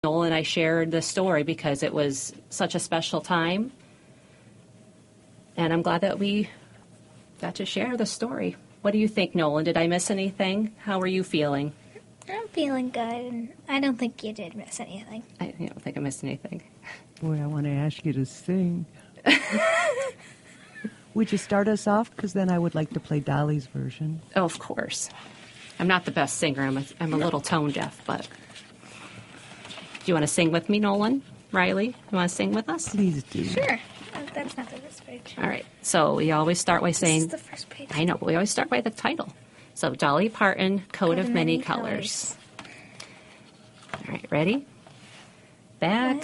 Noel and I shared the story because it was such a special time. And I'm glad that we got to share the story. What do you think, Nolan? Did I miss anything? How are you feeling? I'm feeling good, and I don't think you did miss anything. I don't think I missed anything. Boy, I want to ask you to sing. Would you start us off? Because then I would like to play Dolly's version. Oh, of course. I'm not the best singer. I'm a little tone deaf, but... Do you want to sing with me, Nolan? Riley, you want to sing with us? Please do. Sure. That's not the first page. All right. So we always start by saying... This is the first page. I know, but we always start by the title. So Dolly Parton, Coat of Many Colors. All right, ready? Back